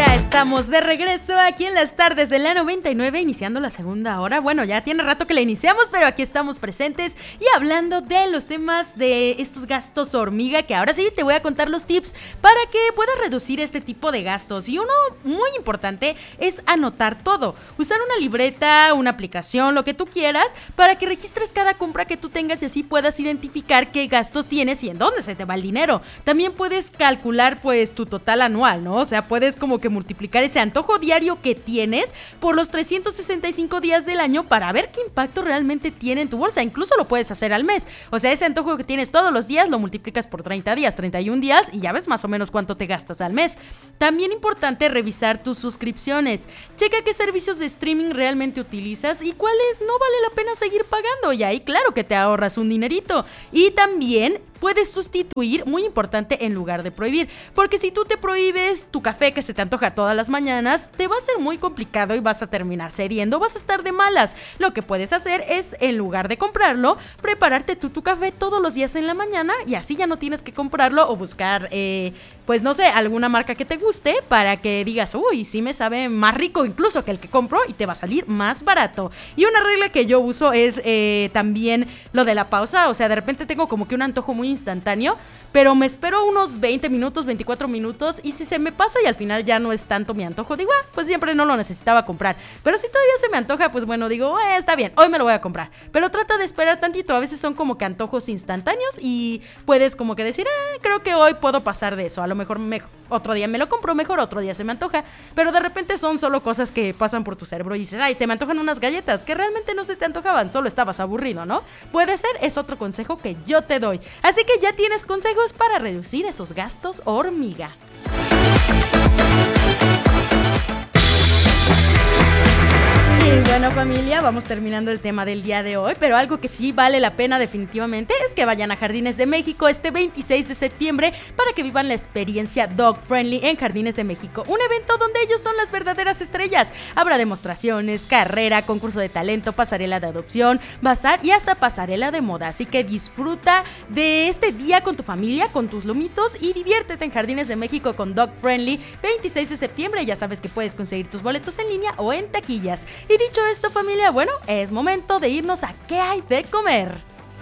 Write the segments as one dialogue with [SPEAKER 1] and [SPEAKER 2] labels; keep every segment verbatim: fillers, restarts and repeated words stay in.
[SPEAKER 1] Ya estamos de regreso aquí en las tardes de la noventa y nueve, iniciando la segunda hora. Bueno, ya tiene rato que la iniciamos, pero aquí estamos presentes y hablando de los temas de estos gastos hormiga, que ahora sí te voy a contar los tips para que puedas reducir este tipo de gastos. Y uno muy importante es anotar todo. Usar una libreta, una aplicación, lo que tú quieras, para que registres cada compra que tú tengas y así puedas identificar qué gastos tienes y en dónde se te va el dinero. También puedes calcular pues tu total anual, ¿no? O sea, puedes como que multiplicar ese antojo diario que tienes por los trescientos sesenta y cinco días del año para ver qué impacto realmente tiene en tu bolsa. Incluso lo puedes hacer al mes. O sea, ese antojo que tienes todos los días lo multiplicas por treinta días, treinta y un días y ya ves más o menos cuánto te gastas al mes. También importante revisar tus suscripciones. Checa qué servicios de streaming realmente utilizas y cuáles no vale la pena seguir pagando. Y ahí claro que te ahorras un dinerito. Y también puedes sustituir, muy importante, en lugar de prohibir, porque si tú te prohíbes tu café que se te antoja todas las mañanas, te va a ser muy complicado y vas a terminar cediendo, vas a estar de malas. Lo que puedes hacer es, en lugar de comprarlo, prepararte tú tu café todos los días en la mañana y así ya no tienes que comprarlo o buscar, eh, pues no sé, alguna marca que te guste para que digas, uy, sí me sabe más rico incluso que el que compro y te va a salir más barato. Y una regla que yo uso es eh, también lo de la pausa, o sea, de repente tengo como que un antojo muy instantáneo, pero me espero unos veinte minutos, veinticuatro minutos y si se me pasa y al final ya no es tanto mi antojo, digo, ah, pues siempre no lo necesitaba comprar, pero si todavía se me antoja, pues bueno, digo, eh, está bien, hoy me lo voy a comprar, pero trata de esperar tantito, a veces son como que antojos instantáneos y puedes como que decir, eh, creo que hoy puedo pasar de eso, a lo mejor me, otro día me lo compro mejor, otro día se me antoja, pero de repente son solo cosas que pasan por tu cerebro y dices, ay, se me antojan unas galletas, que realmente no se te antojaban, solo estabas aburrido, ¿no? Puede ser, es otro consejo que yo te doy, así que ya tienes consejos para reducir esos gastos hormiga. Y bueno, familia, vamos terminando el tema del día de hoy, pero algo que sí vale la pena definitivamente es que vayan a Jardines de México este veintiséis de septiembre para que vivan la experiencia Dog Friendly en Jardines de México, un evento donde ellos son las verdaderas estrellas. Habrá demostraciones, carrera, concurso de talento, pasarela de adopción, bazar y hasta pasarela de moda, así que disfruta de este día con tu familia, con tus lomitos y diviértete en Jardines de México con Dog Friendly veintiséis de septiembre. Ya sabes que puedes conseguir tus boletos en línea o en taquillas. Y dicho esto, familia, bueno, es momento de irnos a ¿qué hay de comer?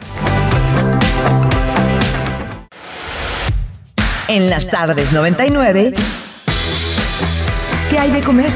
[SPEAKER 2] En las tardes noventa y nueve, ¿qué hay de comer?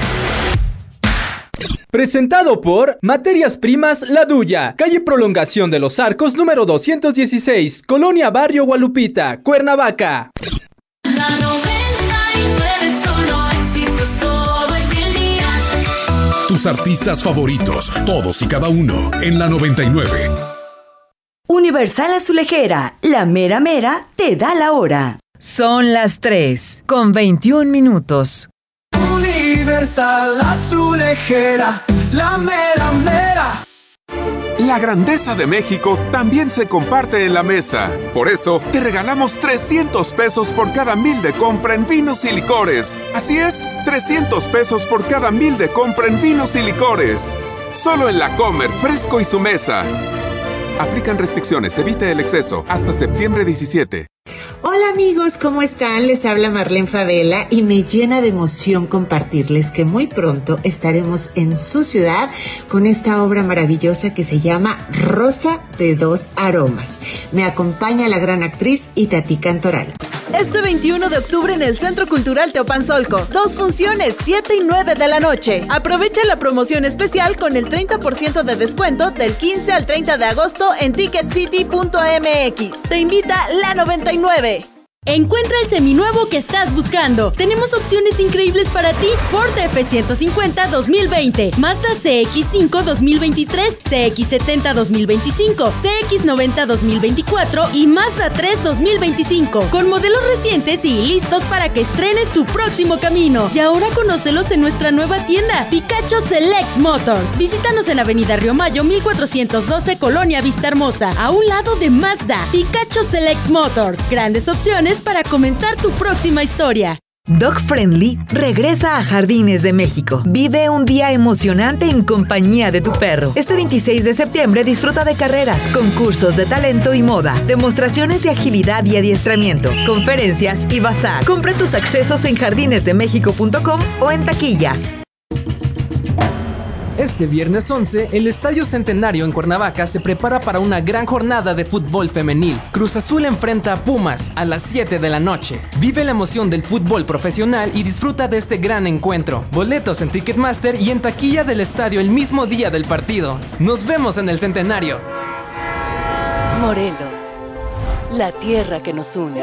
[SPEAKER 3] Presentado por Materias Primas La Duya, calle Prolongación de los Arcos número doscientos dieciséis, Colonia Barrio Gualupita, Cuernavaca.
[SPEAKER 4] La noventa y nueve solo éxitos todo el día.
[SPEAKER 5] Tus artistas favoritos, todos y cada uno, en la noventa y nueve.
[SPEAKER 6] Universal Azulejera, la mera mera te da la hora.
[SPEAKER 2] Son las tres con veintiún minutos.
[SPEAKER 7] Universal Azulejera, la mera mera.
[SPEAKER 8] La grandeza de México también se comparte en la mesa. Por eso, te regalamos trescientos pesos por cada mil de compra en vinos y licores. Así es, trescientos pesos por cada mil de compra en vinos y licores. Solo en La Comer, Fresco y Su Mesa. Aplican restricciones, evite el exceso. Hasta septiembre diecisiete.
[SPEAKER 9] Hola amigos, ¿cómo están? Les habla Marlene Favela y me llena de emoción compartirles que muy pronto estaremos en su ciudad con esta obra maravillosa que se llama Rosa de Dos Aromas. Me acompaña la gran actriz Itatí Cantoral.
[SPEAKER 10] Este veintiuno de octubre en el Centro Cultural Teopanzolco. Dos funciones, siete y nueve de la noche. Aprovecha la promoción especial con el treinta por ciento de descuento del quince al treinta de agosto en ticket city punto m x. Te invita la noventa y nueve.
[SPEAKER 1] Encuentra el seminuevo que estás buscando. Tenemos opciones increíbles para ti. Ford F ciento cincuenta dos mil veinte, Mazda C X cinco dos mil veintitrés, C X setenta dos mil veinticinco, C X noventa dos mil veinticuatro y Mazda tres dos mil veinticinco, con modelos recientes y listos para que estrenes tu próximo camino. Y ahora conócelos en nuestra nueva tienda, Picacho Select Motors. Visítanos en Avenida Río Mayo mil cuatrocientos doce, Colonia Vista Hermosa, a un lado de Mazda. Picacho Select Motors, grandes opciones para comenzar tu próxima historia.
[SPEAKER 2] Dog Friendly regresa a Jardines de México. Vive un día emocionante en compañía de tu perro. Este veintiséis de septiembre disfruta de carreras, concursos de talento y moda, demostraciones de agilidad y adiestramiento, conferencias y bazar. Compra tus accesos en jardines de méxico punto com o en taquillas.
[SPEAKER 11] Este viernes once, el Estadio Centenario en Cuernavaca se prepara para una gran jornada de fútbol femenil. Cruz Azul enfrenta a Pumas a las siete de la noche. Vive la emoción del fútbol profesional y disfruta de este gran encuentro. Boletos en Ticketmaster y en taquilla del estadio el mismo día del partido. Nos vemos en el Centenario.
[SPEAKER 12] Morelos, la tierra que nos une.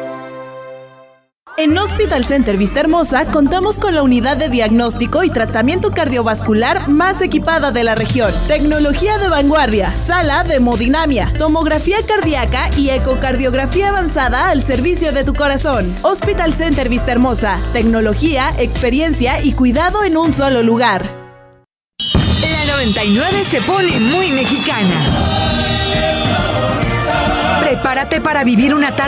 [SPEAKER 10] En Hospital Center Vista Hermosa contamos con la unidad de diagnóstico y tratamiento cardiovascular más equipada de la región. Tecnología de vanguardia, sala de hemodinamia, tomografía cardíaca y ecocardiografía avanzada al servicio de tu corazón. Hospital Center Vista Hermosa, tecnología, experiencia y cuidado en un solo lugar.
[SPEAKER 2] La noventa y nueve se pone muy mexicana. Prepárate para vivir una tarde